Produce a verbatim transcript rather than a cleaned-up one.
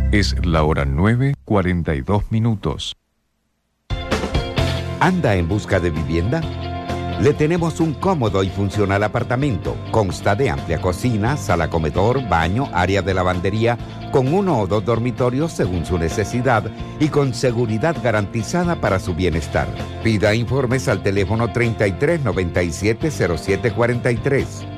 Es la hora nueve, cuarenta y dos minutos. ¿Anda en busca de vivienda? Le tenemos un cómodo y funcional apartamento. Consta de amplia cocina, sala comedor, baño, área de lavandería, con uno o dos dormitorios según su necesidad y con seguridad garantizada para su bienestar. Pida informes al teléfono treinta y tres noventa y siete cero siete cuarenta y tres.